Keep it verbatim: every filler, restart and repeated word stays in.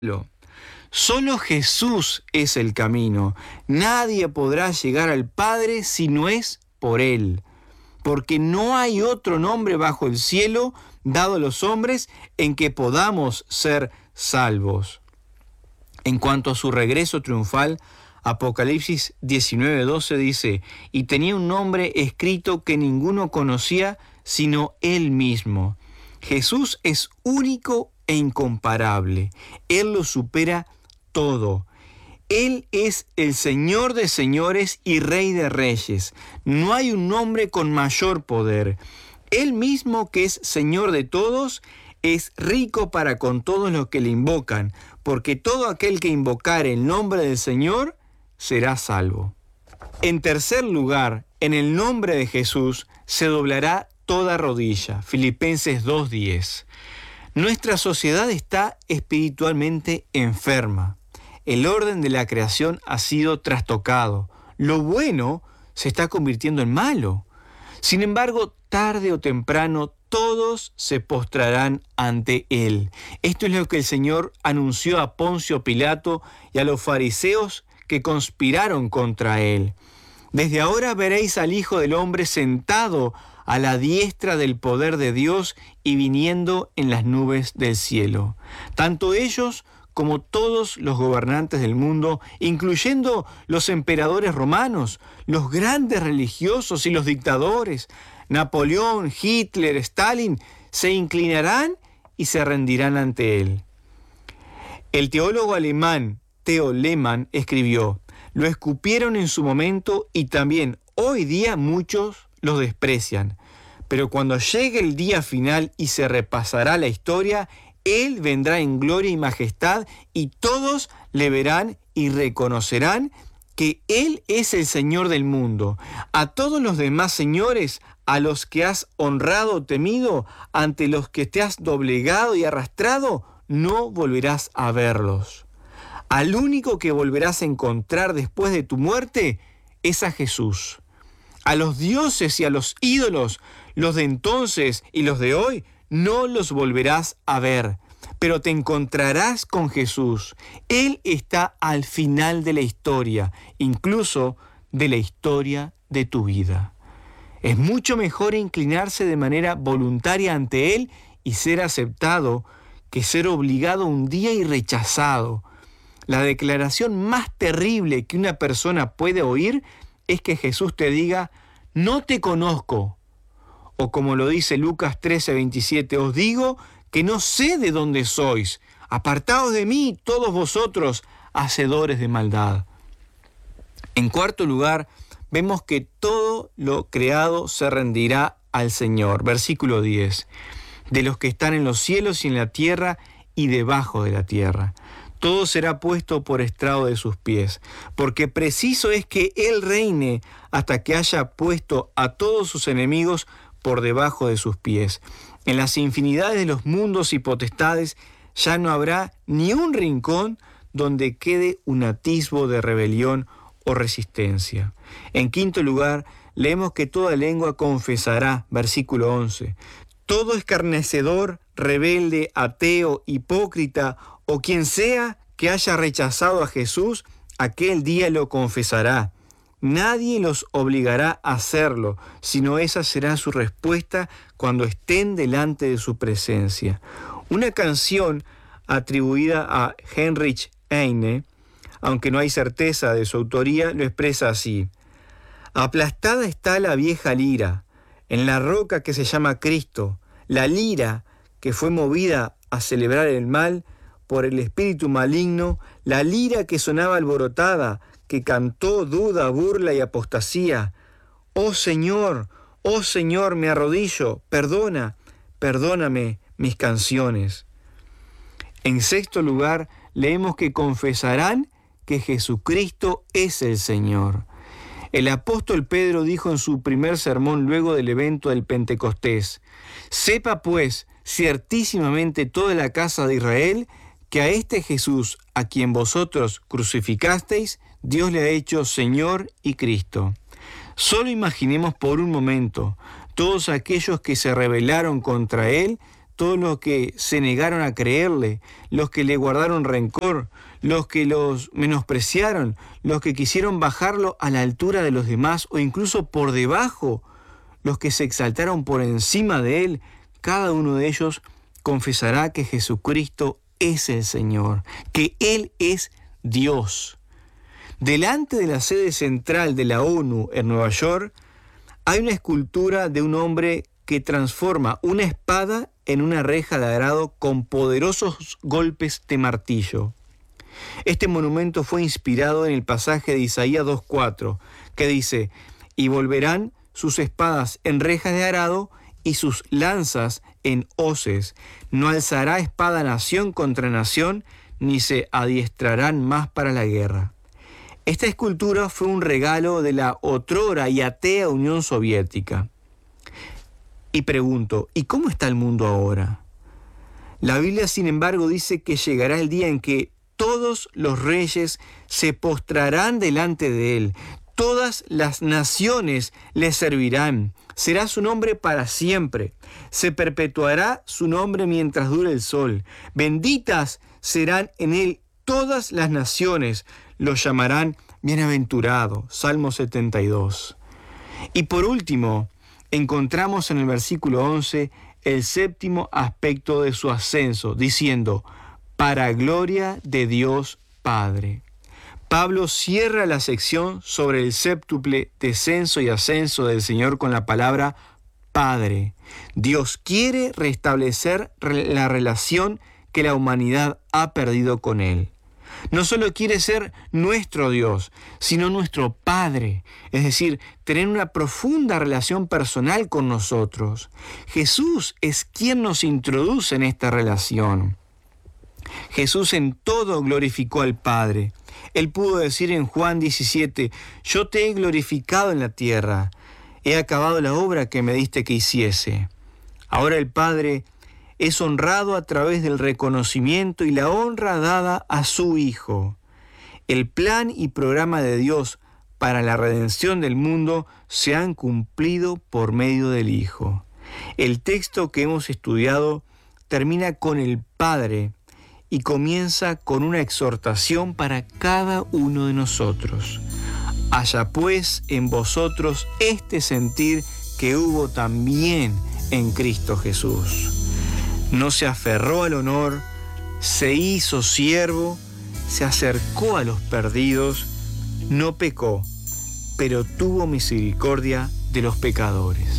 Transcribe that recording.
Solo Jesús es el camino. Nadie podrá llegar al Padre si no es por Él. Porque no hay otro nombre bajo el cielo dado a los hombres en que podamos ser salvos. En cuanto a su regreso triunfal, Apocalipsis diecinueve doce dice: y tenía un nombre escrito que ninguno conocía sino Él mismo. Jesús es único e incomparable. Él lo supera todo. Él es el Señor de señores y Rey de reyes. No hay un nombre con mayor poder. Él mismo, que es Señor de todos, es rico para con todos los que le invocan, porque todo aquel que invocare el nombre del Señor será salvo. En tercer lugar, en el nombre de Jesús se doblará toda rodilla. Filipenses dos diez. Nuestra sociedad está espiritualmente enferma. El orden de la creación ha sido trastocado. Lo bueno se está convirtiendo en malo. Sin embargo, tarde o temprano, todos se postrarán ante Él. Esto es lo que el Señor anunció a Poncio Pilato y a los fariseos que conspiraron contra Él. Desde ahora veréis al Hijo del Hombre sentado a la diestra del poder de Dios y viniendo en las nubes del cielo. Tanto ellos como todos los gobernantes del mundo, incluyendo los emperadores romanos, los grandes religiosos y los dictadores, Napoleón, Hitler, Stalin, se inclinarán y se rendirán ante él. El teólogo alemán Theo Lehmann escribió: lo escupieron en su momento y también hoy día muchos los desprecian. Pero cuando llegue el día final y se repasará la historia, Él vendrá en gloria y majestad y todos le verán y reconocerán que Él es el Señor del mundo. A todos los demás señores, a los que has honrado o temido, ante los que te has doblegado y arrastrado, no volverás a verlos. Al único que volverás a encontrar después de tu muerte es a Jesús. A los dioses y a los ídolos, los de entonces y los de hoy, no los volverás a ver, pero te encontrarás con Jesús. Él está al final de la historia, incluso de la historia de tu vida. Es mucho mejor inclinarse de manera voluntaria ante Él y ser aceptado que ser obligado un día y rechazado. La declaración más terrible que una persona puede oír es que Jesús te diga: no te conozco. O como lo dice Lucas trece veintisiete, os digo que no sé de dónde sois. Apartaos de mí, todos vosotros, hacedores de maldad. En cuarto lugar, vemos que todo lo creado se rendirá al Señor. Versículo diez. De los que están en los cielos y en la tierra y debajo de la tierra. Todo será puesto por estrado de sus pies, porque preciso es que Él reine hasta que haya puesto a todos sus enemigos por debajo de sus pies. En las infinidades de los mundos y potestades ya no habrá ni un rincón donde quede un atisbo de rebelión o resistencia. En quinto lugar, leemos que toda lengua confesará, versículo once, todo escarnecedor, rebelde, ateo, hipócrita o quien sea que haya rechazado a Jesús, aquel día lo confesará. Nadie los obligará a hacerlo, sino esa será su respuesta cuando estén delante de su presencia. Una canción atribuida a Heinrich Heine, aunque no hay certeza de su autoría, lo expresa así: aplastada está la vieja lira, en la roca que se llama Cristo, la lira que fue movida a celebrar el mal por el espíritu maligno, la lira que sonaba alborotada, que cantó duda, burla y apostasía. Oh Señor, oh Señor, me arrodillo, perdona, perdóname mis canciones. En sexto lugar, leemos que confesarán que Jesucristo es el Señor. El apóstol Pedro dijo en su primer sermón luego del evento del Pentecostés: sepa pues ciertísimamente toda la casa de Israel que a este Jesús, a quien vosotros crucificasteis, Dios le ha hecho Señor y Cristo. Solo imaginemos por un momento todos aquellos que se rebelaron contra Él, todos los que se negaron a creerle, los que le guardaron rencor, los que los menospreciaron, los que quisieron bajarlo a la altura de los demás o incluso por debajo, los que se exaltaron por encima de él, cada uno de ellos confesará que Jesucristo es el Señor, que Él es Dios. Delante de la sede central de la ONU en Nueva York, hay una escultura de un hombre que transforma una espada en una reja de arado con poderosos golpes de martillo. Este monumento fue inspirado en el pasaje de Isaías dos cuatro, que dice: «Y volverán sus espadas en rejas de arado y sus lanzas en hoces. No alzará espada nación contra nación, ni se adiestrarán más para la guerra». Esta escultura fue un regalo de la otrora y atea Unión Soviética. Y pregunto, ¿y cómo está el mundo ahora? La Biblia, sin embargo, dice que llegará el día en que todos los reyes se postrarán delante de él, todas las naciones le servirán, será su nombre para siempre, se perpetuará su nombre mientras dure el sol, benditas serán en él todas las naciones, lo llamarán bienaventurado. Salmo setenta y dos. Y por último, encontramos en el versículo once el séptimo aspecto de su ascenso, diciendo: para gloria de Dios Padre. Pablo cierra la sección sobre el séptuple descenso y ascenso del Señor con la palabra Padre. Dios quiere restablecer la relación que la humanidad ha perdido con Él. No solo quiere ser nuestro Dios, sino nuestro Padre, es decir, tener una profunda relación personal con nosotros. Jesús es quien nos introduce en esta relación. Jesús en todo glorificó al Padre. Él pudo decir en Juan diecisiete, yo te he glorificado en la tierra, he acabado la obra que me diste que hiciese. Ahora el Padre es honrado a través del reconocimiento y la honra dada a su Hijo. El plan y programa de Dios para la redención del mundo se han cumplido por medio del Hijo. El texto que hemos estudiado termina con el Padre y comienza con una exhortación para cada uno de nosotros. Haya pues en vosotros este sentir que hubo también en Cristo Jesús. No se aferró al honor, se hizo siervo, se acercó a los perdidos, no pecó, pero tuvo misericordia de los pecadores.